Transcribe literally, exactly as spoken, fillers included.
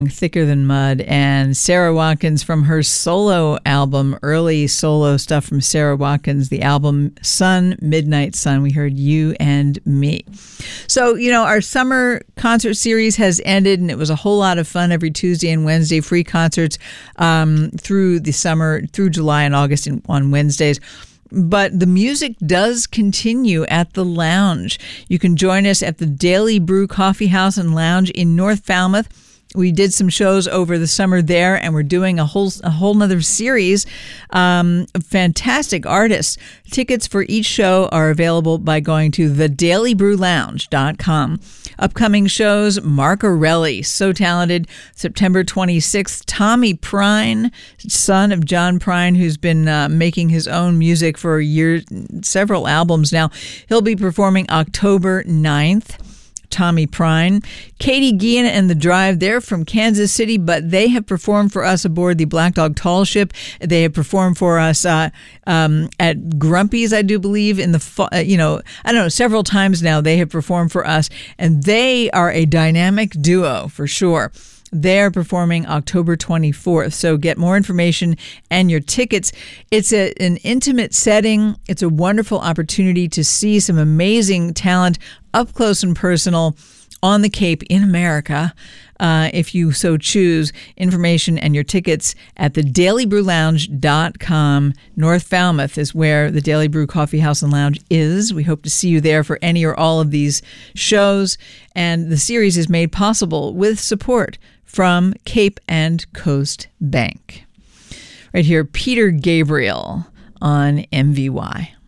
Thicker Than Mud, and Sarah Watkins from her solo album, early solo stuff from Sarah Watkins, the album Sun, Midnight Sun. We heard You and Me. So, you know, our summer concert series has ended, and it was a whole lot of fun every Tuesday and Wednesday, free concerts um, through the summer, through July and August in, on Wednesdays. But the music does continue at the Lounge. You can join us at the Daily Brew Coffee House and Lounge in North Falmouth. We did some shows over the summer there, and we're doing a whole a whole nother series um, of fantastic artists. Tickets for each show are available by going to the daily brew lounge dot com. Upcoming shows, Mark Orelli, so talented, September twenty-sixth. Tommy Prine, son of John Prine, who's been uh, making his own music for years, several albums now. He'll be performing October ninth. Tommy Prine. Katie Guillen and The Drive, they're from Kansas City, but they have performed for us aboard the Black Dog Tall Ship. They have performed for us uh, um, at Grumpy's, I do believe, in the, uh, you know, I don't know, several times now they have performed for us, and they are a dynamic duo for sure. They're performing October twenty-fourth. So get more information and your tickets. It's a, an intimate setting. It's a wonderful opportunity to see some amazing talent up close and personal on the Cape in America, uh, if you so choose. Information and your tickets at the daily brew lounge dot com. North Falmouth is where the Daily Brew Coffee House and Lounge is. We hope to see you there for any or all of these shows. And the series is made possible with support from Cape and Coast Bank. Right here, Peter Gabriel on M V Y.